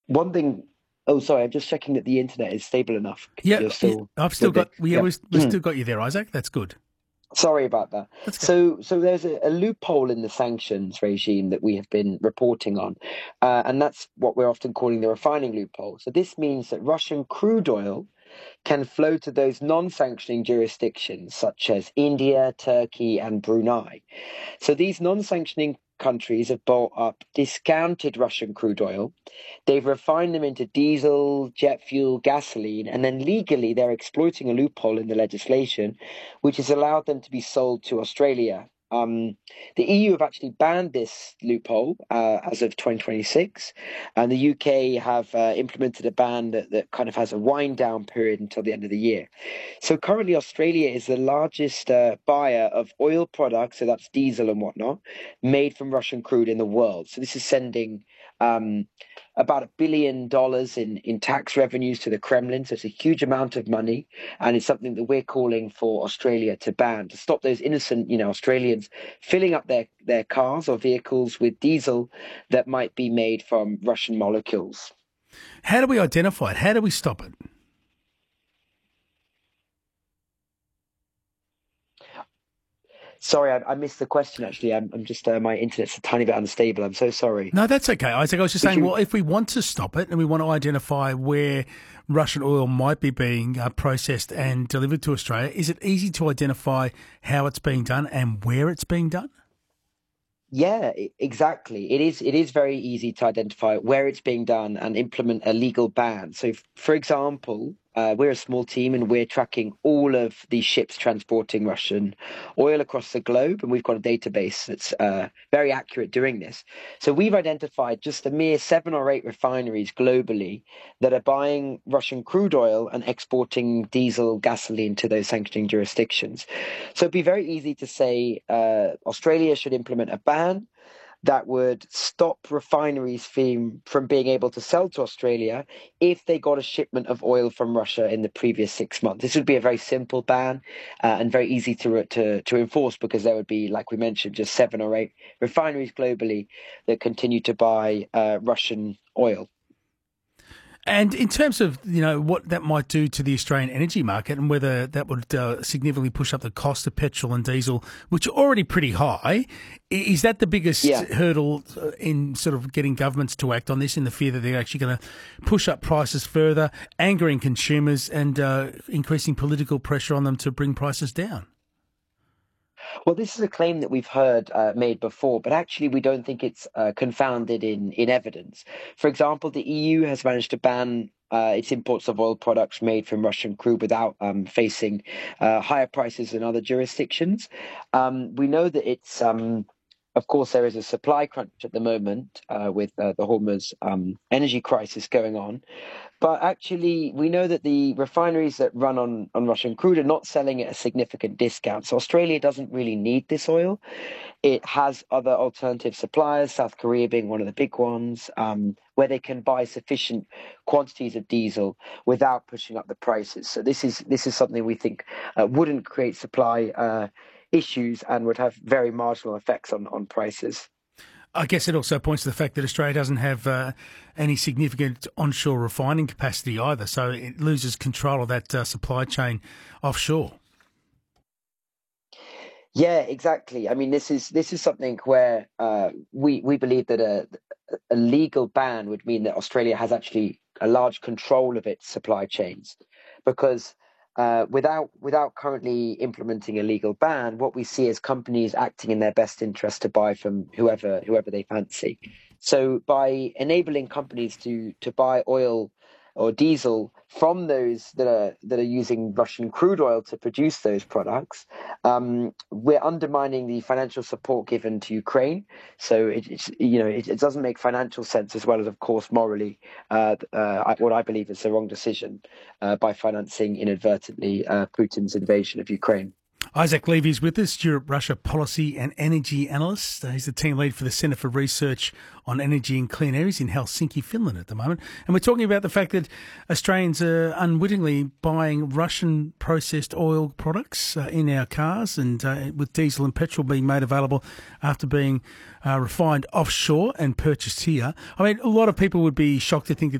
One thing. Oh, sorry. I'm just checking that the internet is stable enough. Yeah, You're still I've still with me. got. Yeah, Yep. we've still got you there, Isaac. That's good. Sorry about that. That's good. So there's a loophole in the sanctions regime that we have been reporting on, and that's what we're often calling the refining loophole. So this means that Russian crude oil can flow to those non-sanctioning jurisdictions such as India, Turkey, and Brunei. So these non-sanctioning countries have bought up discounted Russian crude oil. They've refined them into diesel, jet fuel, gasoline, and then legally they're exploiting a loophole in the legislation, which has allowed them to be sold to Australia. The EU have actually banned this loophole as of 2026, and the UK have implemented a ban that kind of has a wind down period until the end of the year. So currently, Australia is the largest buyer of oil products, so that's diesel and whatnot, made from Russian crude in the world. So this is sending um, about $1 billion in tax revenues to the Kremlin. So it's a huge amount of money, and it's something that we're calling for Australia to ban to stop those innocent, Australians filling up their cars or vehicles with diesel that might be made from Russian molecules. How do we identify it? How do we stop it? Sorry, I missed the question. Actually, I'm just my internet's a tiny bit unstable. I'm so sorry. No, that's okay, Isaac. I was just Could saying, you? well, if we want to stop it and we want to identify where Russian oil might be being processed and delivered to Australia, is it easy to identify how it's being done and where it's being done? Yeah, exactly. It is very easy to identify where it's being done and implement a legal ban. So, for example, we're a small team and we're tracking all of the ships transporting Russian oil across the globe, and we've got a database that's very accurate doing this. So we've identified just a mere 7 or 8 refineries globally that are buying Russian crude oil and exporting diesel, gasoline to those sanctioning jurisdictions. So it'd be very easy to say Australia should implement a ban that would stop refineries from being able to sell to Australia if they got a shipment of oil from Russia in the previous 6 months. This would be a very simple ban and very easy to enforce because there would be, like we mentioned, just 7 or 8 refineries globally that continue to buy Russian oil. And in terms of, what that might do to the Australian energy market and whether that would significantly push up the cost of petrol and diesel, which are already pretty high, is that the biggest Yeah. hurdle in sort of getting governments to act on this, in the fear that they're actually going to push up prices further, angering consumers and increasing political pressure on them to bring prices down? Well, this is a claim that we've heard made before, but actually we don't think it's confounded in evidence. For example, the EU has managed to ban its imports of oil products made from Russian crude without facing higher prices than other jurisdictions. We know that of course, there is a supply crunch at the moment with the Hormuz energy crisis going on. But actually, we know that the refineries that run on Russian crude are not selling at a significant discount. So Australia doesn't really need this oil. It has other alternative suppliers, South Korea being one of the big ones, where they can buy sufficient quantities of diesel without pushing up the prices. So this is something we think wouldn't create supply issues and would have very marginal effects on prices. I guess it also points to the fact that Australia doesn't have any significant onshore refining capacity either, so it loses control of that supply chain offshore. Yeah, exactly. I mean, this is something where we believe that a legal ban would mean that Australia has actually a large control of its supply chains, because without currently implementing a legal ban, what we see is companies acting in their best interest to buy from whoever they fancy. So by enabling companies to buy oil or diesel from those that are using Russian crude oil to produce those products, we're undermining the financial support given to Ukraine. So it doesn't make financial sense, as well as, of course, morally, what I believe is the wrong decision by financing inadvertently Putin's invasion of Ukraine. Isaac Levy is with us, Europe Russia policy and energy analyst. He's the team lead for the Centre for Research on Energy and Clean Areas in Helsinki, Finland at the moment. And we're talking about the fact that Australians are unwittingly buying Russian processed oil products in our cars, and with diesel and petrol being made available after being refined offshore and purchased here. I mean, a lot of people would be shocked to think that